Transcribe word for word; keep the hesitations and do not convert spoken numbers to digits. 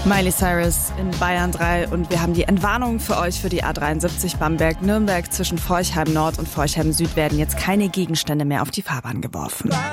Miley Cyrus in Bayern drei und wir haben die Entwarnung für euch für die A dreiundsiebzig Bamberg-Nürnberg. Zwischen Forchheim Nord und Forchheim Süd werden jetzt keine Gegenstände mehr auf die Fahrbahn geworfen.